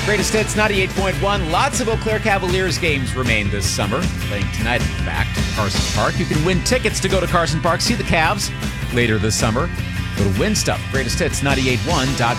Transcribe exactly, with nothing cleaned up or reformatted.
Greatest Hits ninety-eight point one. Lots of Eau Claire Cavaliers games remain this summer. Playing tonight, in fact, Carson Park. You can win tickets to go to Carson Park, see the Cavs later this summer. Go to Win Stuff, greatest hits nine eight one dot